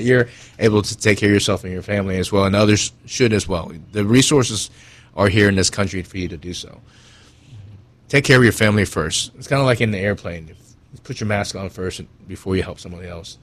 You're able to take care of yourself and your family as well, and others should as well. The resources are here in this country for you to do so. Take care of your family first. It's kind of like in the airplane. Put your mask on first before you help somebody else.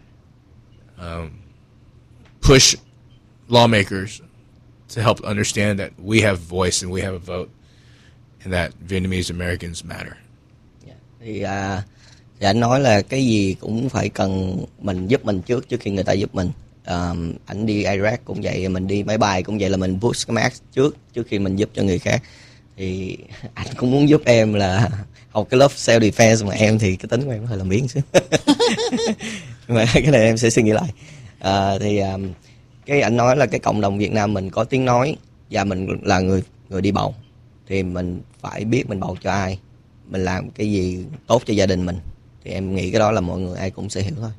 Push lawmakers to help understand that we have voice and we have a vote, and that Vietnamese Americans matter. Thì anh nói là cái gì cũng phải cần mình giúp mình trước khi người ta giúp mình. Anh đi Iraq cũng vậy, mình đi máy bay cũng vậy, là mình push cái mask trước khi mình giúp cho người khác. Thì anh cũng muốn giúp em là học cái lớp self defense, mà em thì cái tính của em hơi làm biếng xíu. Mà cái này em sẽ suy nghĩ lại. Cái anh nói là cái cộng đồng Việt Nam mình có tiếng nói, và mình là người đi bầu, thì mình phải biết mình bầu cho ai, mình làm cái gì tốt cho gia đình mình. Thì em nghĩ cái đó là mọi người ai cũng sẽ hiểu thôi.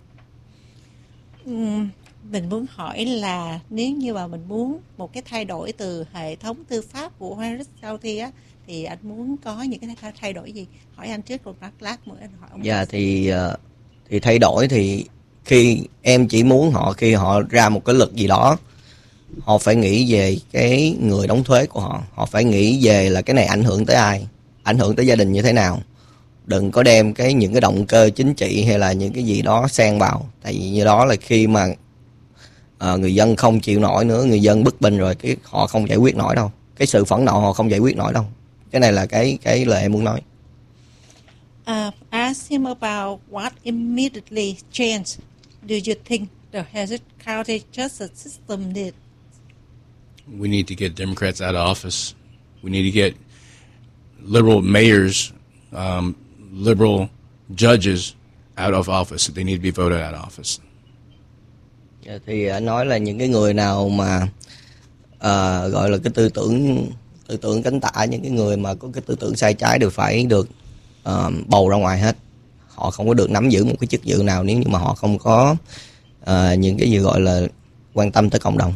Mình muốn hỏi là nếu như mà mình muốn một cái thay đổi từ hệ thống tư pháp của Harris County á, thì anh muốn có những cái thay đổi gì? Hỏi anh trước rồi lát nữa anh hỏi ông. Dạ thì thay đổi thì khi em chỉ muốn khi họ ra một cái luật gì đó, họ phải nghĩ về cái người đóng thuế của họ. Họ phải nghĩ về là cái này ảnh hưởng tới ai, ảnh hưởng tới gia đình như thế nào. Đừng có đem những cái động cơ chính trị hay là những cái gì đó xen vào. Tại vì như đó là khi mà người dân không chịu nổi nữa, người dân bức binh rồi, họ không giải quyết nổi đâu. Cái sự phẫn nộ họ không giải quyết nổi đâu. Cái này là cái lời em muốn nói. Ask him about what immediately changed do you think the Harris County justice system did? We need to get Democrats out of office. We need to get liberal mayors, liberal judges out of office. They need to be voted out of office. Thì anh nói là những cái người nào mà gọi là cái tư tưởng cánh tả, những cái người mà có cái tư tưởng sai trái đều phải được bầu ra ngoài hết. Họ không có được nắm giữ một cái chức vụ nào nếu như mà họ không có những cái gì gọi là quan tâm tới cộng đồng.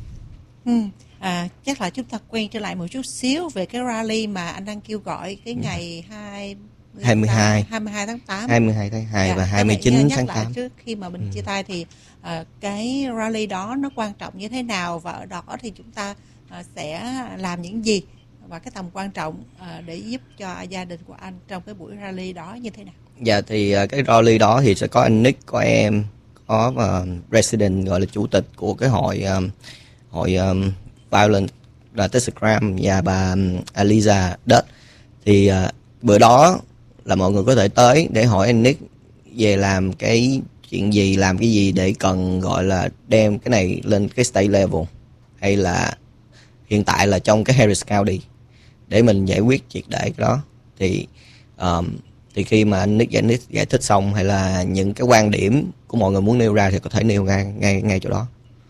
Chắc là chúng ta quay trở lại một chút xíu về cái rally mà anh đang kêu gọi cái ngày 22 tháng 8. 22 tháng 2 và 29 tháng 8. Trước khi mà mình chia tay thì cái rally đó nó quan trọng như thế nào, và ở đó thì chúng ta sẽ làm những gì, và cái tầm quan trọng để giúp cho gia đình của anh trong cái buổi rally đó như thế nào? Dạ thì cái rally đó thì sẽ có anh Nick, có em, có president gọi là chủ tịch của cái hội Violent là Texas Crime, và bà Aliza Dutch. Thì bữa đó là mọi người có thể tới để hỏi anh Nick về làm cái chuyện gì, làm cái gì để cần gọi là đem cái này lên cái state level, hay là hiện tại là trong cái Harris County để mình giải quyết triệt để cái đó. Thì khi mà anh Nick giải thích xong, hay là những cái quan điểm của mọi người muốn nêu ra thì có thể nêu ra ngay chỗ đó.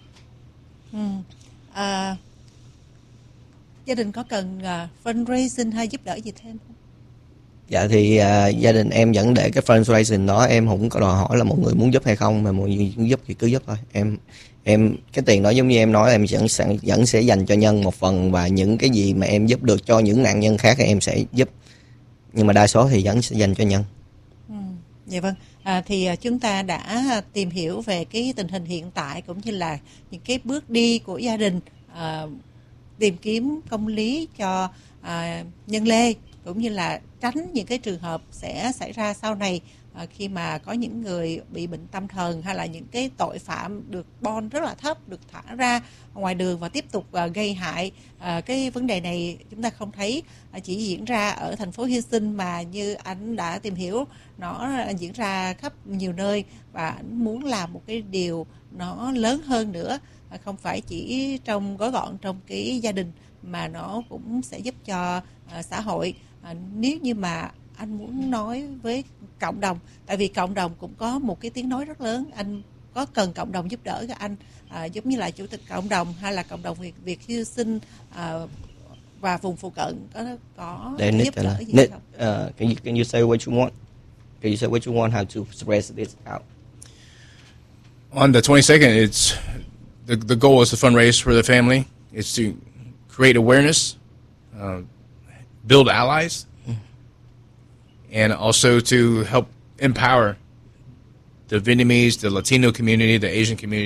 Gia đình có cần fundraising hay giúp đỡ gì thêm không? Dạ thì gia đình em vẫn để cái fundraising đó, em không có đòi hỏi là mọi người muốn giúp hay không, mà mọi người muốn giúp thì cứ giúp thôi. Em cái tiền đó giống như em nói, em vẫn sẽ dành cho Nhân một phần, và những cái gì mà em giúp được cho những nạn nhân khác thì em sẽ giúp, nhưng mà đa số thì vẫn sẽ dành cho Nhân. Dạ vâng. Thì chúng ta đã tìm hiểu về cái tình hình hiện tại cũng như là những cái bước đi của gia đình tìm kiếm công lý cho Nhân Lê, cũng như là tránh những cái trường hợp sẽ xảy ra sau này khi mà có những người bị bệnh tâm thần hay là những cái tội phạm được bond rất là thấp được thả ra ngoài đường và tiếp tục gây hại. Cái vấn đề này chúng ta không thấy chỉ diễn ra ở thành phố Houston, mà như anh đã tìm hiểu nó diễn ra khắp nhiều nơi, và anh muốn làm một cái điều nó lớn hơn nữa, không phải chỉ gói gọn trong cái gia đình, mà nó cũng sẽ giúp cho xã hội. Nếu như mà anh muốn nói với cộng đồng, tại vì cộng đồng cũng có một cái tiếng nói rất lớn, anh có cần cộng đồng giúp đỡ các anh, giống như là chủ tịch cộng đồng hay là cộng đồng Việt Houston và vùng phụ cận có giúp đỡ gì không? Can you say what you want? Can you say what you want, how to express this out? On the 22nd, it's the goal is to fundraise for the family. It's to create awareness, build allies, and also to help empower the Vietnamese, the Latino community, the Asian community.